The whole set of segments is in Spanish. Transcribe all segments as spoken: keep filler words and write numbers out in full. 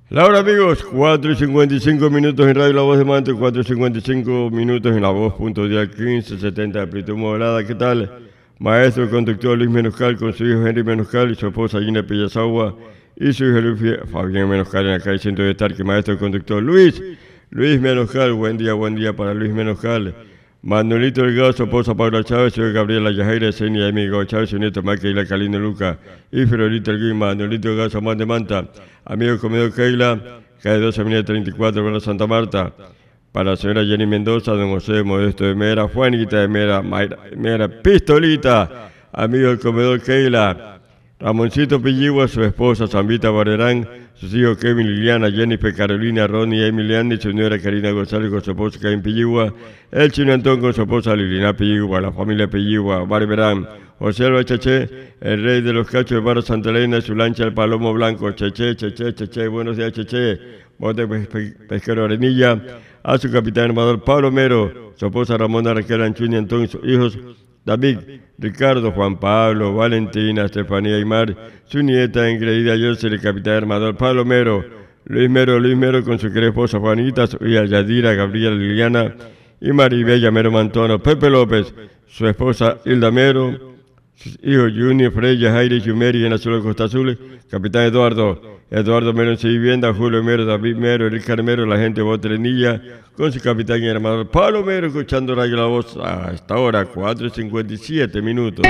La hora, amigos, cuatro y cincuenta y cinco minutos en Radio La Voz de Manto, cuatro y cincuenta y cinco minutos en La Voz, punto día quince setenta de amplitud modulada. ¿Qué tal? Maestro y conductor Luis Menoscal con su hijo Henry Menoscal y su esposa Gina Pellazagua y su hijo Luis Fabián Menoscal en la calle Centro de Estar, que maestro y conductor Luis, Luis Menoscal. Buen día, buen día para Luis Menoscal. Manuelito Delgado, su esposa Paula Chávez, su hija Gabriela Yajaira, Senia Amigo Chávez, su nieto Maquila Calino Luca y Fiorita Elguín. Manuelito Delgado, San Juan de Manta, amigo comedor Keila, calle doce, avenida treinta y cuatro, Barrio Santa Marta. Para la señora Jenny Mendoza, don José Modesto de Mera, Juanita de Mera, Mayra de Mera, Pistolita, amigo del comedor Keila. Ramoncito Pilligua, su esposa Zambita Barrerán, sus hijos Kevin, Liliana, Jennifer, Carolina, Ronnie, Emiliana y su señora Karina González con su esposa Kevin Pilligua, el chino Antón con su esposa Liliana Pilligua, la familia Pilligua, Barberán, José Alba Cheche, el rey de los cachos de Barra Santa Elena, su lancha el Palomo Blanco, Cheche, Cheche, Cheche, buenos días Cheche, bote pesquero Arenilla, a su capitán armador Pablo Mero, su esposa Ramona Raquel Anchuña Antón y sus hijos David, Ricardo, Juan Pablo, Valentina, Estefanía Aymar, su nieta Ingridida José, el capitán armador Pablo Mero, Luis Mero, Luis Mero con su querida esposa Juanita, su hija Yadira, Gabriela Liliana y Maribella Mero Mantono, Pepe López, su esposa Hilda Mero, sus hijos Junior, Freya, Jaire, Yumeri, en Azul de Costa Azul, capitán Eduardo, Eduardo Mero en su vivienda, Julio Mero, David Mero, Ricardo Mero, la gente de Botrenilla, con su capitán y armador Pablo Mero, escuchando Radio La Voz a esta hora, cuatro y cincuenta y siete minutos.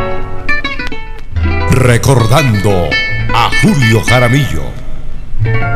Recordando a Julio Jaramillo.